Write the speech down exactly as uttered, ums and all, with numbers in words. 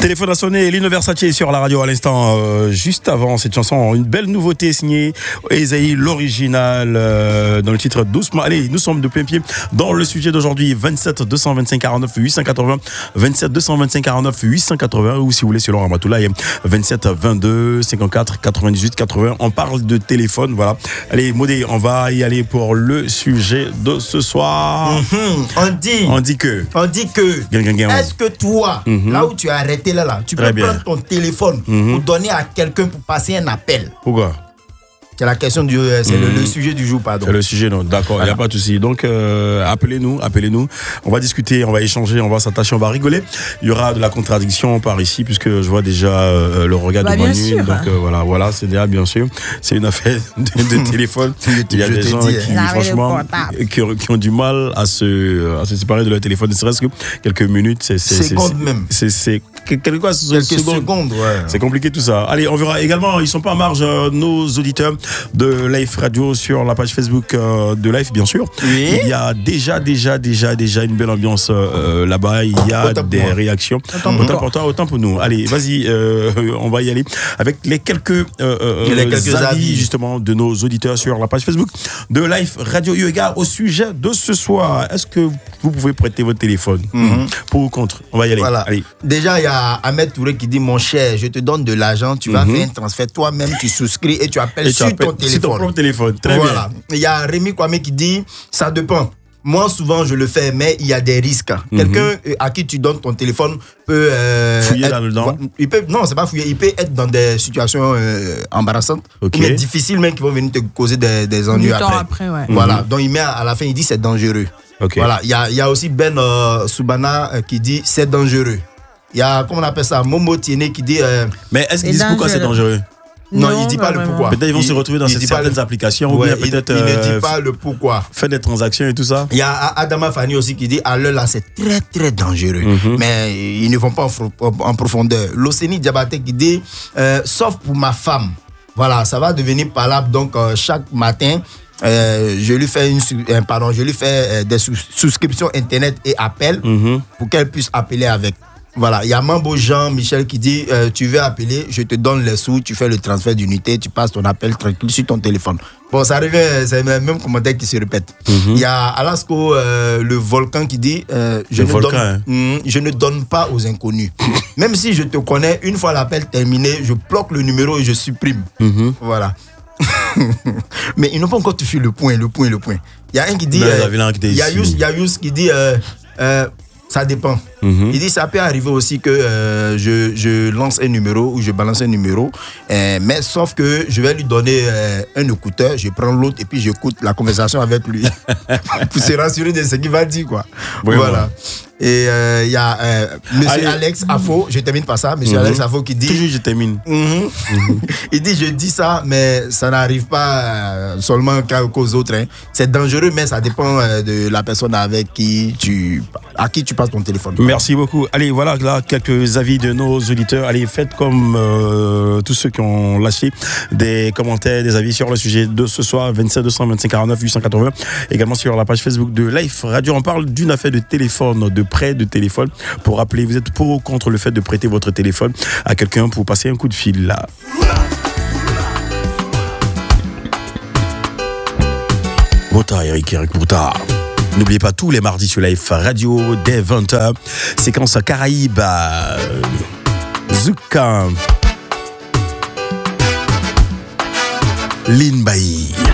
Téléphone a sonné, Lino Versace sur la radio à l'instant, euh, juste avant cette chanson, une belle nouveauté signée Esaïe, l'original, euh, dans le titre Doucement. Allez, nous sommes de plein pied dans le sujet d'aujourd'hui, vingt-sept deux cent vingt-cinq quarante-neuf huit cent quatre-vingts, vingt-sept deux cent vingt-cinq quarante-neuf huit cent quatre-vingts, ou si vous voulez selon Ramatoulaye, vingt-sept vingt-deux cinquante-quatre quatre-vingt-dix-huit quatre-vingts. On parle de téléphone, voilà. Allez, Modé, on va y aller pour le sujet de ce soir. Mm-hmm. On dit, on dit que, on dit que, gang, gang, gang. Est-ce que toi, mm-hmm. là où tu as arrêté là, là, tu Très peux bien. prendre ton téléphone mm-hmm. pour donner à quelqu'un pour passer un appel? Pourquoi? C'est la question du, c'est mmh. le, le sujet du jour, pardon. C'est le sujet, non, d'accord, il voilà. n'y a pas de souci. Donc, euh, appelez-nous, appelez-nous. On va discuter, on va échanger, on va s'attacher, on va rigoler. Il y aura de la contradiction par ici, puisque je vois déjà euh, le regard bah, de Manu. Donc, euh, voilà, voilà, c'est déjà, bien sûr, c'est une affaire de, de téléphone. Il y a des gens dit, qui, franchement, qui, qui ont du mal à se, à se séparer de leur téléphone. Ne serait-ce que quelques minutes. C'est, c'est, secondes c'est, même. C'est, c'est, c'est quelques, quoi, quelques secondes. secondes ouais. C'est compliqué tout ça. Allez, on verra également, ils sont pas en marge, euh, nos auditeurs de Life Radio sur la page Facebook euh, de Life, bien sûr. Oui. Il y a déjà, déjà, déjà, déjà une belle ambiance euh, là-bas. Il y a autant des réactions. Autant, autant pour toi, autant pour nous. Allez, vas-y, euh, on va y aller avec les quelques, euh, les quelques avis, avis justement de nos auditeurs sur la page Facebook de Life Radio. Eu égard au sujet de ce soir, est-ce que vous pouvez prêter votre téléphone mm-hmm. pour ou contre? On va y aller. Voilà. Allez. Déjà, il y a Ahmed Touré qui dit: mon cher, je te donne de l'argent, tu vas mm-hmm. faire un transfert toi-même, tu souscris et tu appelles et sur tu appelles, ton téléphone. Ton téléphone. Très voilà. bien. Il y a Rémi Kwame qui dit: ça dépend. Moi, souvent, je le fais, mais il y a des risques. Mm-hmm. Quelqu'un à qui tu donnes ton téléphone peut... Euh, fouiller là-dedans. Il peut, non, c'est pas fouiller. Il peut être dans des situations euh, embarrassantes, okay. mais difficiles, même qui vont venir te causer des, des ennuis après. après ouais. Voilà. Mm-hmm. Donc, il met à la fin, il dit: c'est dangereux. Okay. Voilà. Il y a, il y a aussi Ben euh, Soubana euh, qui dit: c'est dangereux. Il y a, comment on appelle ça, Momo Tiene qui dit... Euh, mais est-ce qu'ils disent pourquoi c'est dangereux? Non, non, il ne dit pas le pourquoi. Peut-être ils vont il, se retrouver dans certaines le... applications ouais, ou bien peut-être. Il, il euh, ne dit pas le pourquoi. Faire des transactions et tout ça. Il y a Adama Fanny aussi qui dit: à l'heure là, c'est très très dangereux. Mm-hmm. Mais ils ne vont pas en, en profondeur. L'Océanie Diabaté qui dit: euh, sauf pour ma femme. Voilà, ça va devenir parlable. Donc, euh, chaque matin, euh, je lui fais, une, euh, pardon, je lui fais euh, des sous- souscriptions Internet et appels mm-hmm. pour qu'elle puisse appeler avec. Voilà, il y a Mambo Jean-Michel qui dit: euh, tu veux appeler, je te donne les sous, tu fais le transfert d'unité, tu passes ton appel tranquille sur ton téléphone. Bon, ça revient, c'est le même commentaire qui se répète. Il mm-hmm. y a Alasco, euh, le volcan, qui dit: euh, je, le ne volcan, donne, hein. mm, je ne donne pas aux inconnus. Même si je te connais, une fois l'appel terminé, je bloque le numéro et je supprime. Mm-hmm. Voilà. Mais ils n'ont pas encore tout fait le point, le point, le point. Il y a un qui dit: il y a Yous qui dit euh, euh, ça dépend. Mm-hmm. Il dit: ça peut arriver aussi que euh, je, je lance un numéro ou je balance un numéro, euh, mais sauf que je vais lui donner euh, un écouteur, je prends l'autre et puis j'écoute la conversation avec lui pour se rassurer de ce qu'il va dire, quoi. Oui, voilà. Bon. Et il euh, y a euh, monsieur Allez. Alex Afo, je termine par ça, monsieur mm-hmm. Alex Afo qui dit... Toujours je termine. Mm-hmm. Mm-hmm. Il dit: je dis ça, mais ça n'arrive pas euh, seulement qu'aux autres. Hein. C'est dangereux, mais ça dépend euh, de la personne avec qui tu, à qui tu passes ton téléphone. Merci beaucoup. Allez, voilà là, quelques avis de nos auditeurs. Allez, faites comme euh, tous ceux qui ont lâché des commentaires, des avis sur le sujet de ce soir, vingt-sept deux cent vingt-cinq quarante-neuf huit cent quatre-vingts. Également sur la page Facebook de Life Radio. On parle d'une affaire de téléphone, de prêt de téléphone. Pour rappeler, vous êtes pour ou contre le fait de prêter votre téléphone à quelqu'un pour passer un coup de fil là. Bota, Eric, Eric Bota. N'oubliez pas, tous les mardis sur Life Radio dès vingt heures, séquence Caraïbes, Zouka, Linbaï.